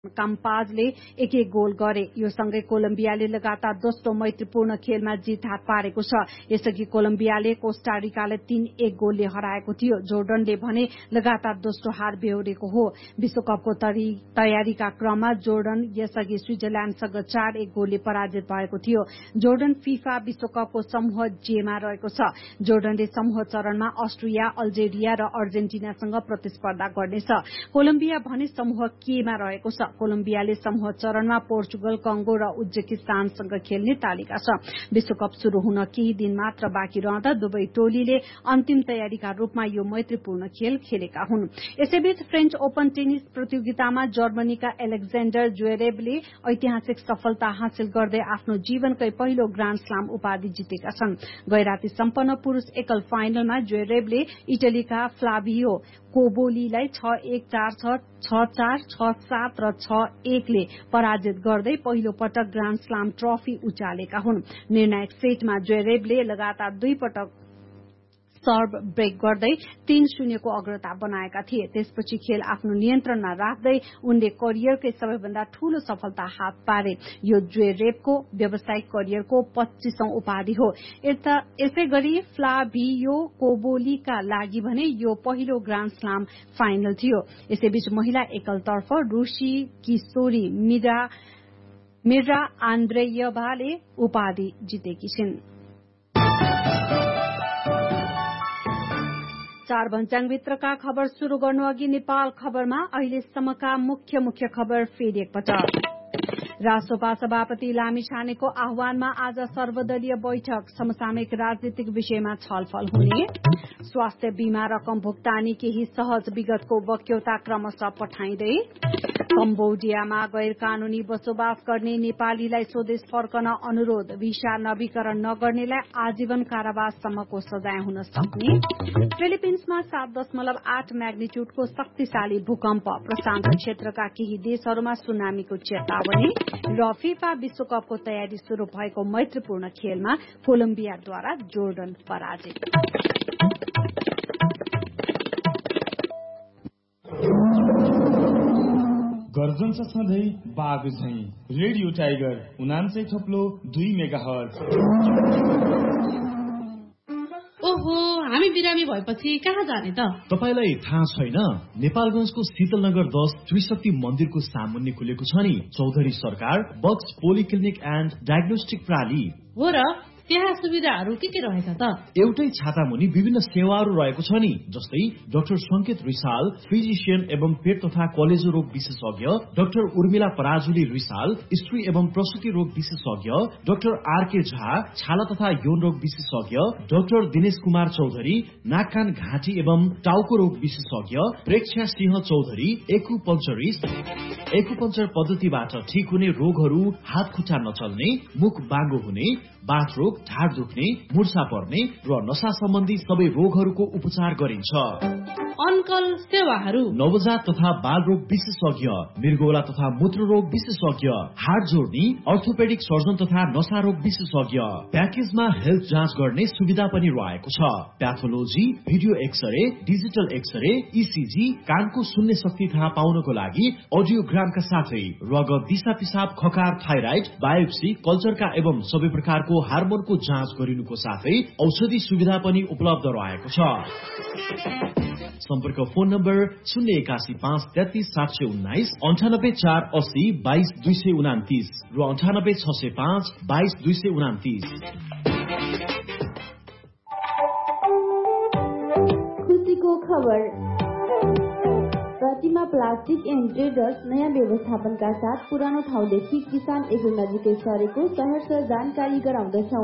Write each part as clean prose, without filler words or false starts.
काम्पाजले 1-1 goal गरे। यो सँगै कोलम्बियाले लगातार दोस्रो मैत्रीपूर्ण खेलमा जित हात पारेको छ। यसअघि कोलम्बियाले कोस्टारिकालाई 3-1 गोलले हराएको थियो। जोर्डनले भने लगातार दोस्रो हार बेहोरेको हो। विश्वकपको तयारीका क्रममा जोर्डन यसअघि स्विजरल्याण्डसँग 4-1 गोलले पराजित भएको थियो। जोर्डन फिफा विश्वकपको समूह जेमा रहेको छ। जोर्डनले समूह चरणमा अस्ट्रिया, अल्जेरिया र अर्जेन्टिनासँग प्रतिस्पर्धा गर्नेछ। कोलम्बिया भने समूह केमा रहेको छ। कोलम्बियाले समूह चरणमा पोर्चुगल, कंगो र उज्बेकिस्तानसँग खेल्ने तालिका छ। विश्वकप शुरू हुन केही दिन मात्र बाँकी रहँदा दुवै टोलीले अन्तिम तयारीका रूपमा यो मैत्रीपूर्ण खेल खेलेका हुन्। यसैबीच फ्रेन्च ओपन टेनिस प्रतियोगितामा जर्मनीका एलेक्जेन्डर ज्वेरेवले ऐतिहासिक सफलता हासिल गर्दै आफ्नो जीवनकै पहिलो ग्रान्ड स्लाम उपाधि जितेका छन्। गैराती सम्पन्न पुरूष एकल फाइनलमा ज्वेरेवले इटलीका फ्लाभियो कोबोलीलाई 6-1, 4-6, 6-4, 6-7 र 6-1 ले पराजित गर्दै पहिलो पटक ग्रान्ड स्लाम ट्रफी उचालेका हुन्। निर्णायक सेटमा ज्वेरेवले लगातार 2 पटक सर्भ ब्रेक गर्दै 3-0 को अग्रता बनाएका थिए। त्यसपछि खेल आफ्नो नियन्त्रणमा राख्दै उनले करियरकै सबैभन्दा ठूलो सफलता हात पारे। यो ज्वेरेवको व्यावसायिक करियरको 25औं उपाधि हो। यसैगरी फ्लाभियो कोबोलीका लागि भने यो पहिलो ग्रान्ड स्लाम फाइनल थियो। यसैबीच महिला एकलतर्फ रूसी किशोरी मिरा आन्द्रेयेवाले उपाधि जितेकी छिन्। 4 भन्ज्याङभित्रका खबर शुरू गर्नु अघि नेपाल खबरमा अहिलेसम्मका मुख्य खबर फेरि एकपटक। राष्ट्रपा सभापति लामिछानेको आह्वानमा आज सर्वदलीय बैठक, समसामयिक राजनीतिक विषयमा छलफल हुने। स्वास्थ्य बीमा रकम भुक्तानी केही सहज, विगतको वक्यौता क्रमशः पठाइँदै। कम्बोडियामा गैर कानूनी बसोबास गर्ने नेपालीलाई स्वदेश फर्कन अनुरोध, भिसा नवीकरण नगर्नेलाई आजीवन कारावाससम्मको सजाय हुन सक्ने। फिलिपिन्समा 7.8 म्याग्निट्युडको शक्तिशाली भूकम्प, प्रशान्त क्षेत्रका केही देशहरूमा सुनामीको चेतावनी। र फिफा विश्वकपको तयारी शुरू भएको मैत्रीपूर्ण खेलमा कोलम्बियाद्वारा जोर्डन पराजित। गर्जन छ सधैँ बाघ झैं। Radio tiger 89.2 megahertz. ओहो, हामी बिरामी भएपछि कहाँ जाने त? तपाईलाई थाहा छैन? नेपालगञ्जको शीतलनगर 10 त्रिशक्ति मन्दिरको सामुन्ने खुलेको छ नि चौधरी सरकार बक्स पोलिक्लिनिक एन्ड डायग्नोस्टिक प्रणाली। हो र, त्यहाँ सुविधाहरू के रहेछ त? एउटै छाता मुनि विभिन्न सेवाहरू रहेको छ नि, जस्तै डाक्टर संकेत रिसाल, फिजिशियन एवं पेट तथा कलेजो रोग विशेषज्ञ, डाक्टर उर्मिला पराजुली रिसाल, स्त्री एवं प्रसुति रोग विशेषज्ञ, डाक्टर आरके झा, छाला तथा यौन रोग विशेषज्ञ, डाक्टर दिनेश कुमार चौधरी, नाक कान घाँटी एवं टाउको रोग विशेषज्ञ, प्रेक्षा सिंह चौधरी, एकुपञ्चर पद्धतिबाट ठीक हुने रोगहरू, हात खुट्टा नचल्ने, मुख बाङ्गो हुने, बाथ रोग, ढाड दुख्ने, मुर्छा पर्ने र नशा सम्बन्धी सबै रोगहरूको उपचार गरिन्छ। अनकल सेवाहरू नवजात तथा बाल रोग विशेषज्ञ, मृगौला तथा मूत्र रोग विशेषज्ञ, हाड जोड्ने, अर्थोपेडिक सर्जन तथा नशा रोग विशेषज्ञ। प्याकेजमा हेल्थ जाँच गर्ने सुविधा पनि रहेको छ। Pathology, video x-ray, digital x-ray, ECG, कानको सुन्ने शक्ति थाहा पाउनको लागि अडियोग्रामका साथै रगत, दिशा पिसाब, खकार, थाइराइड, बायोप्सी, कल्चरका एवं सबै प्रकारको हार्मोनको जाँच गरिनुको साथै औषधि सुविधा पनि उपलब्ध रहेको छ। सम्पर्क फोन नम्बर 081533719, 9848022229 र 98652229। खुसीको खबर। प्रतिमा प्लास्टिक एन्ड ट्रेडर्स नयाँ व्यवस्थापनका साथ पुरानो ठाउँदेखि किसान एग्रो नजिकै सरेको सहर जानकारी गराउँदछौ।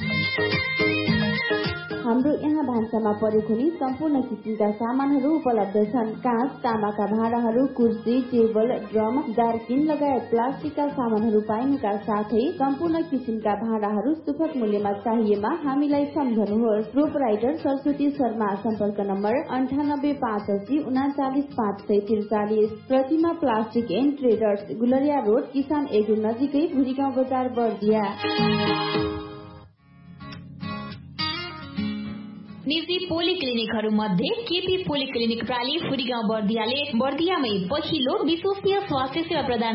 हाम्रो यहाँ भान्सामा परेको नि सम्पूर्ण किसिमका सामानहरू उपलब्ध छन्। काँच, तामाका भाँडाहरू, कुर्सी, टेबल, ड्रम, जारकिन लगायत प्लास्टिकका सामानहरू पाइनुका साथै सम्पूर्ण किसिमका भाँडाहरू सुपथ मूल्यमा चाहिएमा हामीलाई सम्झनुहोस्। प्रोपराइटर सरस्वती शर्मा, सम्पर्क number 9885394543। Pratima plastic and traders, Gulariya road, किसान एग्रो नजिकै, भुरीगाउँ बजार, बर्दिया। निजी पोलिक्लिनिकहरू मध्ये केपी पोलिक्लिनिक प्राली फुरीगाउँ बर्दियाले बर्दियामै पहिलो विश्वसनीय स्वास्थ्य सेवा प्रदान